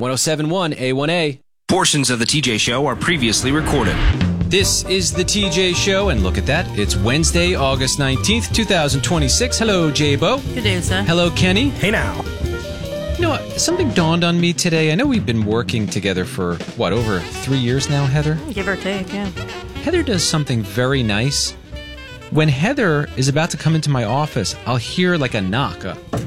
1071 A1A. Portions of the TJ Show are previously recorded. This is the TJ Show, and look at that. It's Wednesday, August 19th, 2026. Hello, J-Bo. Good day, sir. Hello, Kenny. Hey now. You know, something dawned on me today. I know we've been working together for, over 3 years now, Heather? Give or take, yeah. Heather does something very nice. When Heather is about to come into my office, I'll hear like a knock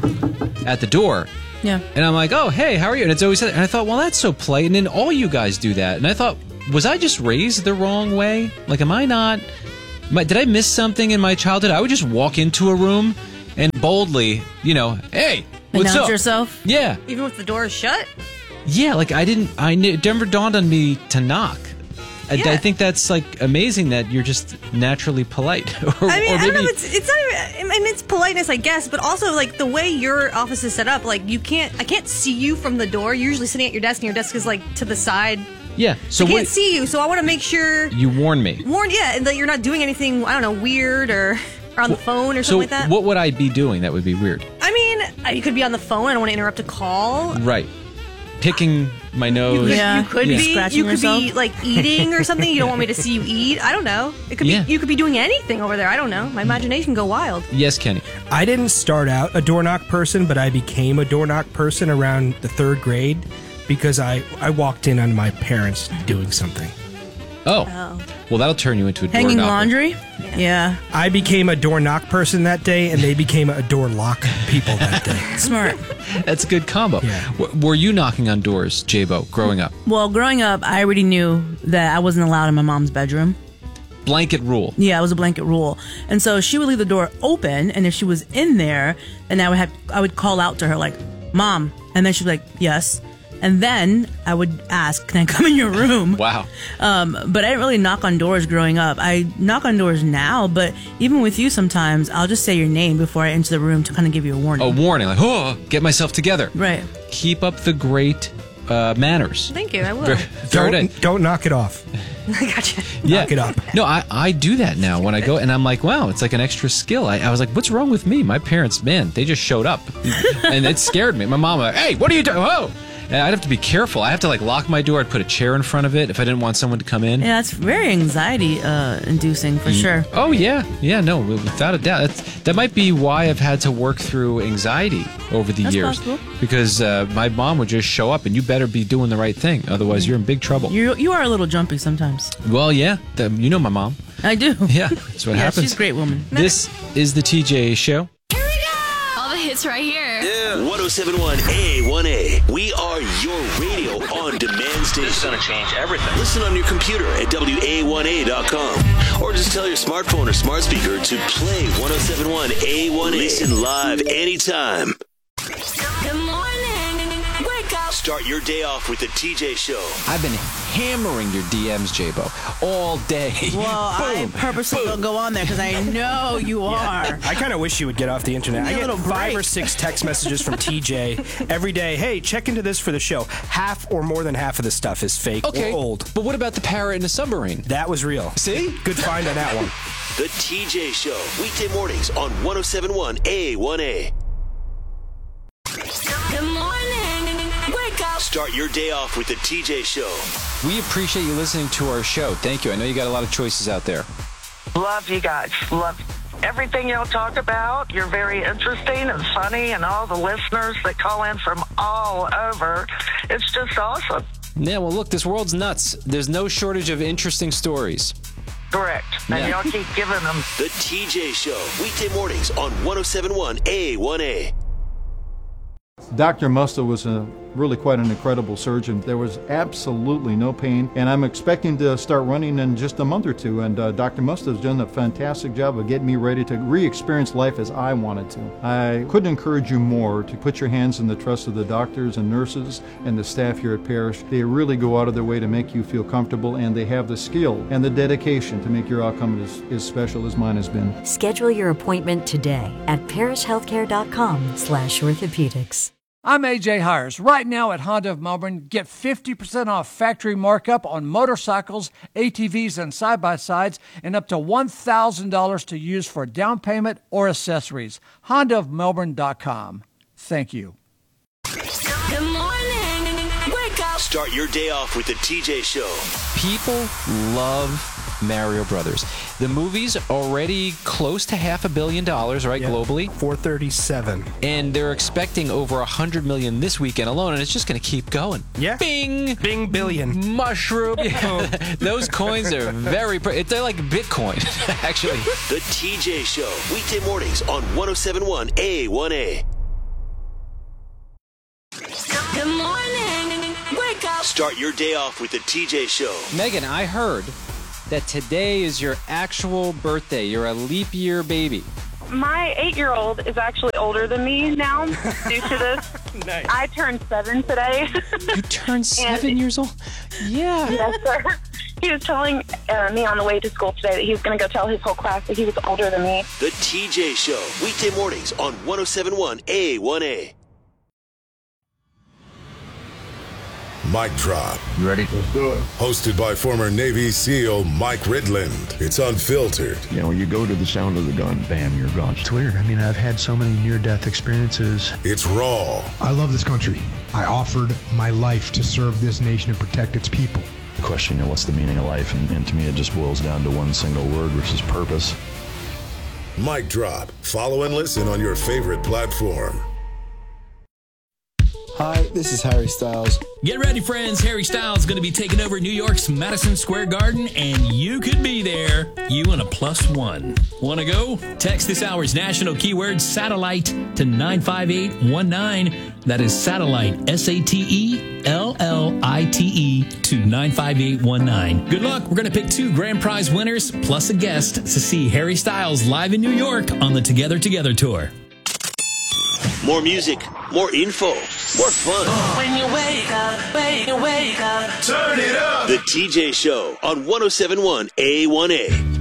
at the door. Yeah. And I'm like, oh, hey, how are you? And it's always Heather. And I thought, well, that's so polite. And then all you guys do that. And I thought, was I just raised the wrong way? Like, am I not? Did I miss something in my childhood? I would just walk into a room and boldly, hey, what's Announce up? yourself? Yeah. Even with the doors shut? Yeah, like it never dawned on me to knock. Yeah. I think that's like amazing that you're just naturally polite. or I maybe, don't know. It's not even. I mean, it's politeness, I guess, but also like the way your office is set up. Like I can't see you from the door. You're usually sitting at your desk, and your desk is like to the side. Yeah. So I can't see you, so I want to make sure you warn me. And that you're not doing anything. I don't know, weird or on the phone or something like that. So what would I be doing that would be weird? I mean, you could be on the phone. I don't want to interrupt a call. Right. Picking my nose. You could be Scratching you could yourself? be like eating or something. You don't want me to see you eat. I don't know. It could be you could be doing anything over there. I don't know. My imagination go wild. Yes, Kenny. I didn't start out a door knock person, but I became a door knock person around the 3rd grade because I walked in on my parents doing something. Oh. Well, that'll turn you into a door Hanging knocker. laundry? Yeah. I became a door knock person that day, and they became a door lock people that day. Smart. That's a good combo. Yeah. Were you knocking on doors, J-Bo, growing up? Well, growing up, I already knew that I wasn't allowed in my mom's bedroom. Blanket rule. Yeah, it was a blanket rule. And so she would leave the door open, and if she was in there, then I would call out to her like, "Mom," and then she'd be like, "Yes." And then I would ask, "Can I come in your room?" Wow. But I didn't really knock on doors growing up. I knock on doors now, but even with you sometimes, I'll just say your name before I enter the room to kind of give you a warning. A warning, like, oh, get myself together. Right. Keep up the great manners. Thank you. I will. Don't knock it off. I gotcha. Yeah. Knock it up. No, I do that now when I go, and I'm like, wow, it's like an extra skill. I was like, what's wrong with me? My parents, man, they just showed up, and it scared me. My mom was like, hey, what are you doing? Whoa! And I'd have to be careful. I have to like lock my door. I'd put a chair in front of it if I didn't want someone to come in. Yeah, it's very anxiety inducing for sure. Oh, yeah. Yeah, no, without a doubt. That might be why I've had to work through anxiety over the That's years. possible. Because my mom would just show up, and you better be doing the right thing. Otherwise, you're in big trouble. You are a little jumpy sometimes. Well, yeah. You know my mom. I do. Yeah, that's what Yeah, happens. she's a great woman. This is the TJ Show. All the hits right here. Yeah. 1071 A1A. We are your radio on demand station. This is going to change everything. Listen on your computer at WA1A.com. Or just tell your smartphone or smart speaker to play 1071 A1A. Listen live anytime. Good morning. Wake up. Start your day off with the TJ Show. I've been hammering your DMs, J-Bo, all day. Well, I purposely don't go on there because I know you are. I kind of wish you would get off the internet. I Give me a get little 5 or break. 6 text messages from TJ every day. Hey, check into this for the show. Half or more than half of the stuff is fake or old. But what about the parrot in the submarine? That was real. See? Good find on that one. The TJ Show. Weekday mornings on 1071 A1A. Good morning. Wake up. Start your day off with the TJ Show. We appreciate you listening to our show. Thank you. I know you got a lot of choices out there. Love you guys. Love everything y'all talk about. You're very interesting and funny, and all the listeners that call in from all over. It's just awesome. Yeah, well, look, this world's nuts. There's no shortage of interesting stories. Correct. And Yeah. y'all keep giving them. The TJ Show. Weekday mornings on 1071 A1A. Dr. Musta was really quite an incredible surgeon. There was absolutely no pain, and I'm expecting to start running in just a month or two, and Dr. Musta has done a fantastic job of getting me ready to re-experience life as I wanted to. I couldn't encourage you more to put your hands in the trust of the doctors and nurses and the staff here at Parrish. They really go out of their way to make you feel comfortable, and they have the skill and the dedication to make your outcome as special as mine has been. Schedule your appointment today at parrishhealthcare.com/orthopedics. I'm AJ Hires. Right now at Honda of Melbourne, get 50% off factory markup on motorcycles, ATVs, and side-by-sides, and up to $1,000 to use for down payment or accessories. HondaofMelbourne.com. Thank you. Good morning. Wake Start your day off with the TJ Show. People love Mario Brothers. The movie's already close to $500 million, right, globally? 437. And they're expecting over 100 million this weekend alone, and it's just going to keep going. Yeah. Bing! Bing billion. Mushroom. Yeah. Those coins are very... They're like Bitcoin, actually. The TJ Show. Weekday mornings on 107.1 A1A. Good morning. Wake up. Start your day off with the TJ Show. Megan, I heard that today is your actual birthday. You're a leap year baby. My 8-year-old is actually older than me now due to this. Nice. I turned 7 today. You turned 7 years old? Yeah. Yes, sir. He was telling me on the way to school today that he was going to go tell his whole class that he was older than me. The TJ Show. Weekday mornings on 107.1 A1A. Mic Drop. You ready? Let's do it. Hosted by former Navy SEAL Mike Ridland. It's unfiltered. You know, you go to the sound of the gun, bam, you're gone. It's weird. I mean, I've had so many near-death experiences. It's raw. I love this country. I offered my life to serve this nation and protect its people. The question, what's the meaning of life? And to me, it just boils down to one single word, which is purpose. Mic Drop. Follow and listen on your favorite platform. Hi, this is Harry Styles. Get ready, friends. Harry Styles is going to be taking over New York's Madison Square Garden, and you could be there. You and a +1. Want to go? Text this hour's national keyword satellite to 95819. That is satellite, SATELLITE to 95819. Good luck. We're going to pick 2 grand prize winners plus a guest to see Harry Styles live in New York on the Together Together tour. More music, more info, more fun. When you wake up, Turn it up. The TJ Show on 107.1 A1A.